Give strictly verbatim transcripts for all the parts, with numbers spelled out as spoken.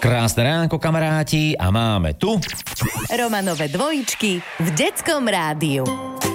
Krásne ránko, kamaráti, a máme tu Romanové dvojičky v Detskom rádiu.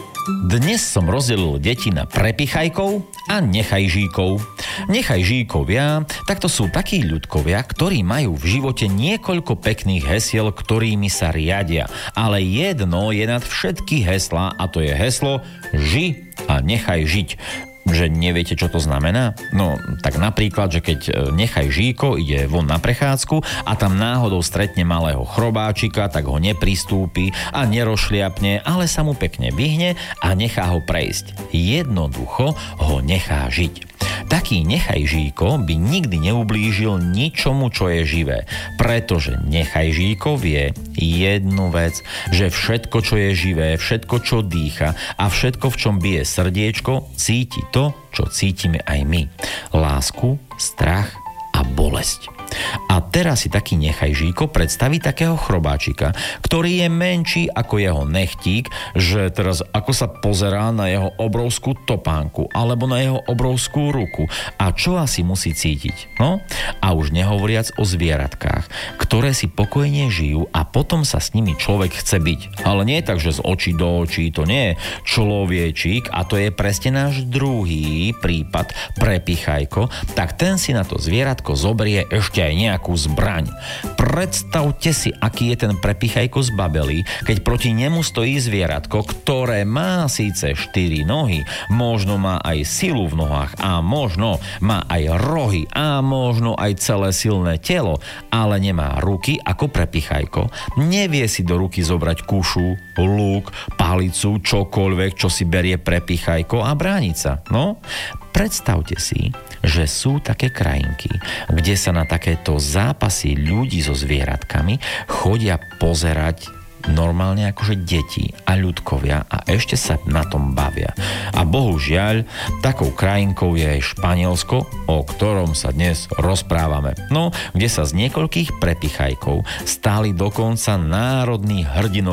Dnes som rozdelil deti na prepichajkov a nechajžíkov. Nechajžíkovia, tak to sú takí ľudkovia, ktorí majú v živote niekoľko pekných hesiel, ktorými sa riadia. Ale jedno je nad všetky heslá, a to je heslo ži a nechaj žiť. Že neviete, čo to znamená? No, tak napríklad, že keď nechaj žíko ide von na prechádzku a tam náhodou stretne malého chrobáčika, tak ho nepristúpi a nerošliapne, ale sa mu pekne vyhne a nechá ho prejsť. Jednoducho ho nechá žiť. Taký nechajžíko by nikdy neublížil ničomu, čo je živé, pretože nechajžíko vie jednu vec, že všetko, čo je živé, všetko, čo dýcha a všetko, v čom bije srdiečko, cíti to, čo cítime aj my. Lásku, strach a bolesť. A teraz si taký nechajžíko predstaví takého chrobáčika, ktorý je menší ako jeho nechtík, že teraz ako sa pozerá na jeho obrovskú topánku alebo na jeho obrovskú ruku a čo asi musí cítiť. No? A už nehovoriac o zvieratkách, ktoré si pokojne žijú a potom sa s nimi človek chce byť. Ale nie tak, že z očí do očí, to nie je človečík, a to je presne náš druhý prípad prepichajko, tak ten si na to zvieratko zobrie ešte aj nejakú zbraň. Predstavte si, aký je ten prepichajko zbabelý, keď proti nemu stojí zvieratko, ktoré má síce štyri nohy, možno má aj silu v nohách a možno má aj rohy a možno aj celé silné telo, ale nemá ruky ako prepichajko. Nevie si do ruky zobrať kušu, lúk, palicu, čokoľvek, čo si berie prepichajko a brániť sa. No, predstavte si, že sú také krajinky, kde sa na takéto zápasy ľudí so zvieratkami chodia pozerať normálne akože deti a ľudkovia a ešte sa na tom bavia. A bohužiaľ, takou krajinkou je aj Španielsko, o ktorom sa dnes rozprávame. No, kde sa z niekoľkých prepichajkov stali dokonca národní hrdinovia